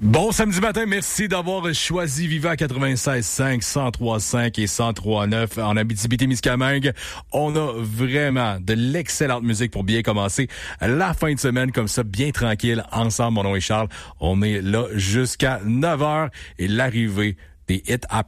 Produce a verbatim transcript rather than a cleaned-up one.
Bon samedi matin, merci d'avoir choisi Viva quatre-vingt-seize cinq, cent trois cinq et cent trois neuf en Abitibi-Témiscamingue. On a vraiment de l'excellente musique pour bien commencer la fin de semaine comme ça, bien tranquille, ensemble. Mon nom est Charles. On est là jusqu'à neuf heures et l'arrivée des hits à